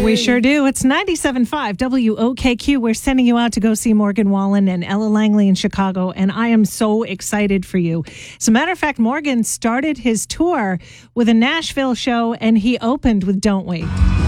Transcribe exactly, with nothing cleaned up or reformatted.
We sure do. It's ninety-seven point five W O K Q. We're sending you out to go see Morgan Wallen and Ella Langley in Chicago, and I am so excited for you. As a matter of fact, Morgan started his tour with a Nashville show, and he opened with Don't We?